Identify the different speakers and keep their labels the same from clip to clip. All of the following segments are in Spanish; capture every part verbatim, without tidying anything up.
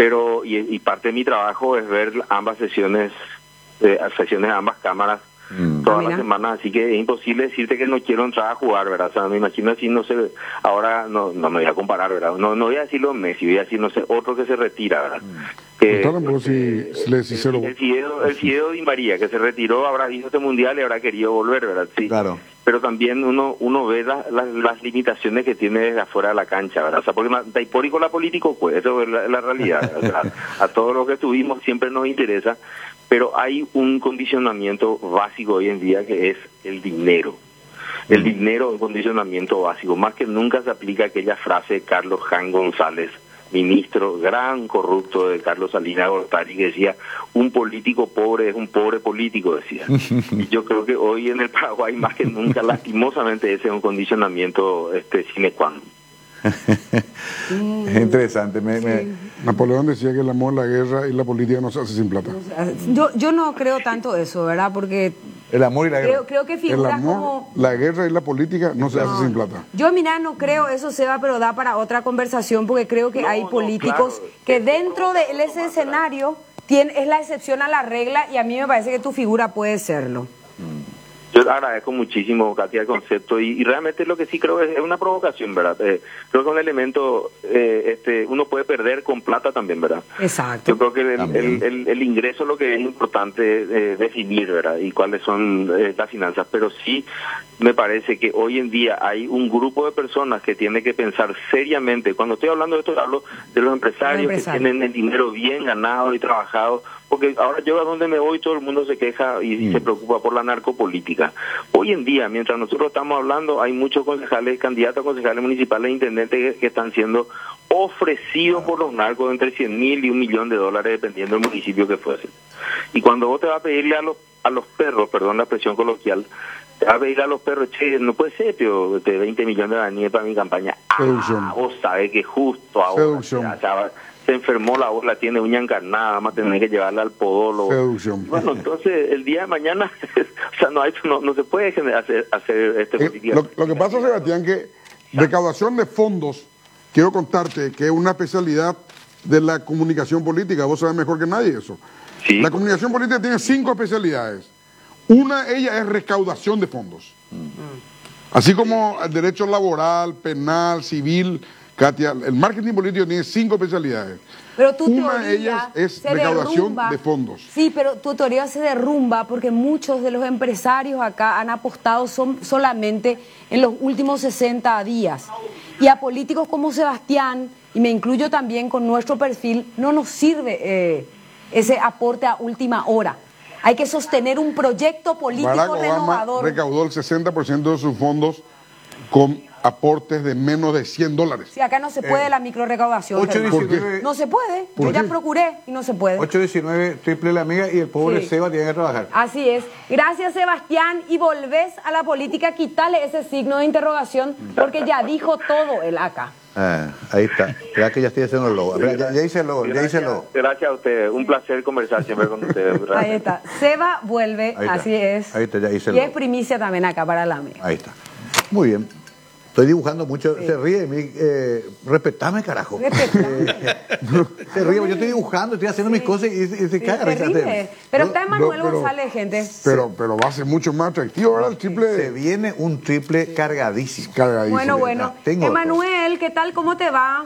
Speaker 1: pero y, y parte de mi trabajo es ver ambas sesiones, eh, sesiones de ambas cámaras mm. todas las semanas, así que es imposible decirte que no quiero entrar a jugar, ¿verdad? O sea, me imagino así, no sé, ahora no, no me voy a comparar, ¿verdad? No, no voy a decirlo Messi, voy a decir, no sé, otro que se retira, ¿verdad? Mm. Que,
Speaker 2: no, si, eh, si el,
Speaker 1: el, el Fideo, el Fideo Di María, que se retiró, habrá visto este mundial y habrá querido volver, ¿verdad? Sí. Claro. Pero también uno uno ve la, la, las limitaciones que tiene desde afuera de la cancha, ¿verdad? O sea, porque da hipórico la político, pues, eso es la, la realidad. O sea, a todo lo que tuvimos siempre nos interesa, pero hay un condicionamiento básico hoy en día que es el dinero. El dinero es un condicionamiento básico. Más que nunca se aplica aquella frase de Carlos Jan González, ministro, gran corrupto de Carlos Salinas Gortari, que decía, un político pobre es un pobre político, decía. Y yo creo que hoy en el Paraguay, más que nunca, lastimosamente, ese es un condicionamiento este, sine qua non.
Speaker 3: Es interesante. Me, me...
Speaker 2: Napoleón decía que el amor, la guerra y la política no se hace sin plata.
Speaker 4: Yo, yo no creo tanto eso, ¿verdad? Porque...
Speaker 3: El amor y la guerra.
Speaker 4: Creo, creo que figuras
Speaker 2: el amor,
Speaker 4: como...
Speaker 2: la guerra y la política no se no. hace sin plata.
Speaker 4: Yo, mira, no creo eso, Seba, pero da para otra conversación, porque creo que no, hay políticos no, claro. que dentro de ese escenario tiene, es la excepción a la regla, y a mí me parece que tu figura puede serlo.
Speaker 1: Yo agradezco muchísimo, Katia, el concepto, y, y realmente lo que sí creo es, es una provocación, ¿verdad? Eh, creo que un elemento, eh, este, uno puede perder con plata también, ¿verdad?
Speaker 4: Exacto.
Speaker 1: Yo creo que el, el, el, el ingreso es lo que es importante eh, definir, ¿verdad? Y cuáles son eh, las finanzas, pero sí me parece que hoy en día hay un grupo de personas que tiene que pensar seriamente. Cuando estoy hablando de esto, hablo de los empresarios, los empresarios. que tienen el dinero bien ganado y trabajado, porque ahora yo a donde me voy todo el mundo se queja y mm. se preocupa por la narcopolítica. Hoy en día, mientras nosotros estamos hablando, hay muchos concejales, candidatos a concejales municipales e intendentes que, que están siendo ofrecidos por los narcos entre cien mil y un millón de dólares, dependiendo del municipio que fuese. Y cuando vos te vas a pedirle a los, a los perros, perdón la expresión coloquial, te vas a pedirle a los perros, che, no puede ser, pero de veinte millones de dólares para mi campaña. Ah, vos sabés que justo ahora se enfermó la voz, la tiene uña encarnada, vamos a tener que llevarla al podólogo.
Speaker 2: Seducción.
Speaker 1: Bueno, entonces el día de mañana, o sea, no, hay, no, no se puede hacer, hacer este
Speaker 2: eh, lo, lo que pasa, Sebastián, que recaudación de fondos, quiero contarte que es una especialidad de la comunicación política, vos sabés mejor que nadie eso.
Speaker 1: Sí.
Speaker 2: La comunicación política tiene cinco especialidades. Una de ellas es recaudación de fondos. Mm. Así como el derecho laboral, penal, civil... Katia, el marketing político tiene cinco especialidades.
Speaker 4: Pero tu
Speaker 2: Una de ellas es recaudación de fondos.
Speaker 4: Sí, pero tu teoría se derrumba porque muchos de los empresarios acá han apostado son, solamente en los últimos sesenta días. Y a políticos como Sebastián, y me incluyo también con nuestro perfil, no nos sirve eh, ese aporte a última hora. Hay que sostener un proyecto político
Speaker 2: Barack Obama
Speaker 4: renovador.
Speaker 2: Recaudó el sesenta por ciento de sus fondos con aportes de menos de cien dólares.
Speaker 4: Sí, acá no se puede eh, la microrecaudación.
Speaker 3: ocho diecinueve,
Speaker 4: no se puede. Yo ya procuré y no se puede.
Speaker 3: ocho diecinueve, triple la amiga y el pobre sí. Seba tiene que trabajar.
Speaker 4: Así es. Gracias, Sebastián. Y volvés a la política, quitale ese signo de interrogación porque ya dijo todo el acá.
Speaker 3: Ah, ahí está. Espera que ya estoy haciendo el logo. Espera, ya, ya hice el logo, ya hice el logo.
Speaker 1: Gracias a ustedes. Un placer conversar siempre con ustedes. Gracias.
Speaker 4: Ahí está. Seba vuelve, así es.
Speaker 3: Ahí está, ya hice el
Speaker 4: y
Speaker 3: logo.
Speaker 4: Es primicia también acá para la amiga.
Speaker 3: Ahí está. Muy bien. Estoy dibujando mucho, sí. Se ríe de mí, eh, respetame, carajo.
Speaker 4: Respetame.
Speaker 3: Eh, se ríe, yo estoy dibujando, estoy haciendo sí. mis cosas y, y se sí, cae.
Speaker 4: Ríe. Pero está Emanuel no, González, gente.
Speaker 2: Pero, pero va a ser mucho más atractivo, ¿verdad? El triple.
Speaker 3: Se viene un triple sí. cargadísimo.
Speaker 2: cargadísimo.
Speaker 4: Bueno, bueno. Emanuel, ¿qué tal? ¿Cómo te va?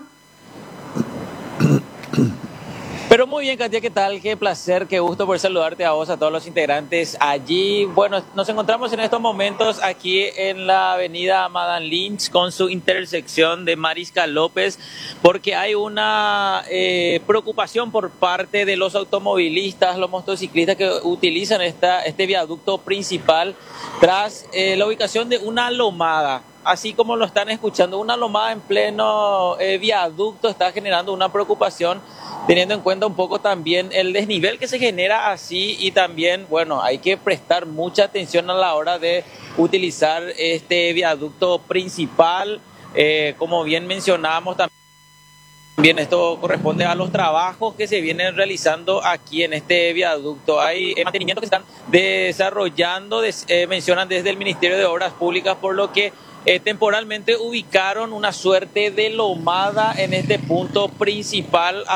Speaker 5: Pero muy bien, Katia, ¿qué tal? Qué placer, qué gusto por saludarte a vos, a todos los integrantes allí. Bueno, nos encontramos en estos momentos aquí en la avenida Madame Lynch con su intersección de Mariscal López, porque hay una eh, preocupación por parte de los automovilistas, los motociclistas que utilizan esta, este viaducto principal tras eh, la ubicación de una lomada. Así como lo están escuchando, una lomada en pleno eh, viaducto está generando una preocupación, teniendo en cuenta un poco también el desnivel que se genera así y también, bueno, hay que prestar mucha atención a la hora de utilizar este viaducto principal. Eh, como bien mencionábamos también. Bien, esto corresponde a los trabajos que se vienen realizando aquí en este viaducto. Hay eh, mantenimientos que están desarrollando, des, eh, mencionan desde el Ministerio de Obras Públicas, por lo que eh, temporalmente ubicaron una suerte de lomada en este punto principal.